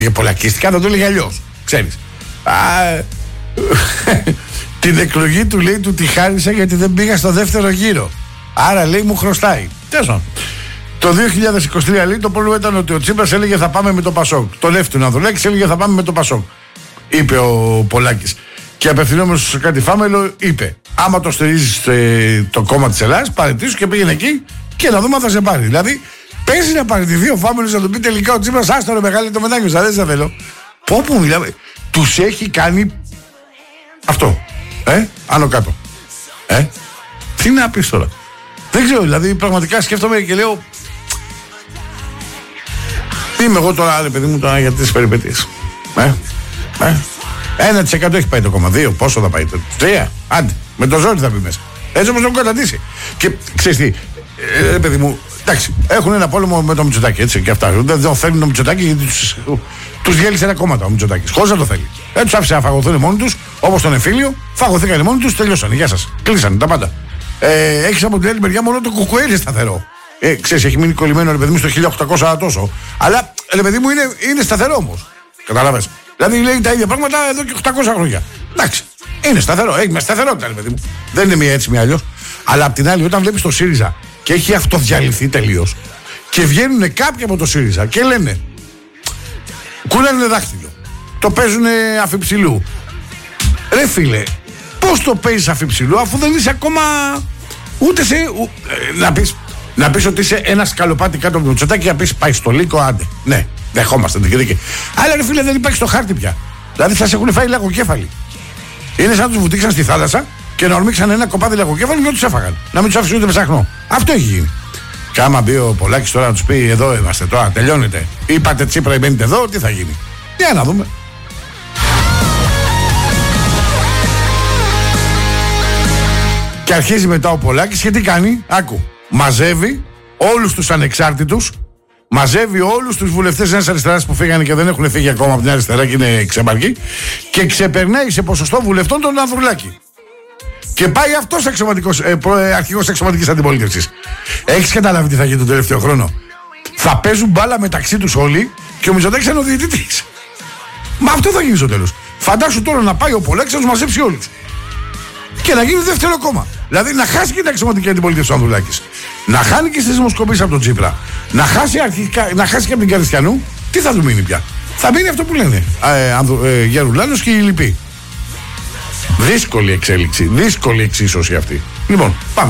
Πολακίστηκα, θα το έλεγε αλλιώς. Ξέρεις. Την εκλογή του λέει του τη χάρισα γιατί δεν πήγα στο δεύτερο γύρο. Άρα λέει μου χρωστάει. Τέλος. Το 2023 λέει το πρόβλημα ήταν ότι ο Τσίπρας έλεγε θα πάμε με το Πασόκ. Το Λεύτηνο Ανδρουλάκης έλεγε θα πάμε με το Πασόκ. Είπε ο Πολάκης. Και απευθυνόμενος σε κάτι φάμελο είπε: άμα το στηρίζεις το κόμμα της Ελλάδας, παραιτήσου και πήγαινε εκεί και να δούμε αν θα σε πάρει. Δηλαδή, παίζει να παραιτηθεί ο φάμελος να του πει τελικά ο Τσίπρας, άστο ρε μεγάλη, το μετάνιωσα, δεν σε θέλω. Πού μιλάμε, τους έχει κάνει αυτό. Άνω κάτω. Τι να πεις τώρα. Δεν ξέρω, δηλαδή πραγματικά σκέφτομαι και λέω. Είμαι εγώ τώρα, ρε παιδί μου, τώρα για τις περιπέτειες. 1% έχει πάει το κόμμα. 2, πόσο θα πάει το 3, άντε, με το ζόρι θα μπει μέσα. Έτσι όπως τον καταντήσει. Και ξέρεις τι, ρε παιδί μου, εντάξει, έχουν ένα πόλεμο με το Μητσοτάκη, έτσι και αυτά. Δεν θέλουν το Μητσοτάκη γιατί τους διέλυσε ένα κόμμα ο Μητσοτάκης. Χωρίς να το θέλει. Τους άφησε να φαγωθούν μόνοι τους, όπως τον εμφύλιο, φαγωθήκαν μόνοι τους, τελειώσανε. Γεια σας. Κλείσανε τα πάντα. Έχεις από την άλλη μεριά μόνο το κουκουέλι σταθερό. Ξέρεις, έχει μείνει κολλημένο ρε παιδί μου στο 1800 τόσο. Αλλά ρε παιδί μου είναι σταθερό όμως. Καταλάβες. Δηλαδή λέει τα ίδια πράγματα εδώ και 800 χρόνια. Εντάξει. Είναι σταθερό. Έχει μια σταθερότητα, ρε παιδί μου. Δεν είναι μία έτσι, μία αλλιώς. Αλλά απ' την άλλη, όταν βλέπεις το ΣΥΡΙΖΑ και έχει αυτοδιαλυθεί τελείως και βγαίνουν κάποιοι από το ΣΥΡΙΖΑ και λένε. Κούνανε δάχτυλο. Το παίζουν αφιψηλού. Ρε φίλε, πώς το παίζεις αφιψηλού αφού δεν είσαι ακόμα ούτε σε. Να πεις ότι είσαι ένα σκαλοπάτι κάτω από το Μητσοτάκη και να πεις πάει στο λύκο, άντε. Ναι, δεχόμαστε την κριτική. Αλλά ρε φίλε δεν υπάρχει στο χάρτη πια. Δηλαδή θα σε έχουν φάει λαγοκέφαλοι. Είναι σαν να τους βουτήξαν στη θάλασσα και να ορμήξαν ένα κοπάδι λαγοκέφαλοι και να τους έφαγαν. Να μην τους άφησαν ούτε ψάχνω. Αυτό έχει γίνει. Και άμα μπει ο Πολάκης τώρα να τους πει εδώ είμαστε τώρα, τελειώνετε. Είπατε Τσίπρα, μπαίνετε εδώ, τι θα γίνει. Για να δούμε. Και αρχίζει μετά ο Πολάκης και τι κάνει, άκου. Μαζεύει όλους τους ανεξάρτητους, μαζεύει όλους τους βουλευτές της Νέας Αριστεράς που φύγανε και δεν έχουν φύγει ακόμα από την αριστερά και είναι ξεμπαρκή και ξεπερνάει σε ποσοστό βουλευτών τον Ανδρουλάκη. Και πάει αυτός αρχηγός εξωματικής αντιπολίτευσης. Έχεις καταλάβει τι θα γίνει τον τελευταίο χρόνο. Θα παίζουν μπάλα μεταξύ τους όλοι και ο Μητσοτάκης είναι ο διαιτητής. Μα αυτό θα γίνει στο τέλος. Φαντάσου τώρα να πάει ο Πολάκης να τους μαζέψει όλους. Και να γίνει δεύτερο κόμμα. Δηλαδή να χάσει και την αξιωματική αντιπολίτευση του Ανδρουλάκης. Να χάνει και στις δημοσκοπήσεις από τον Τσίπρα. Να χάσει και από την Καριστιανού. Τι θα του μείνει πια. Θα μείνει αυτό που λένε Γερουλάνος και οι λοιποί. Δύσκολη εξέλιξη. Δύσκολη εξίσωση αυτή. Λοιπόν, πάμε.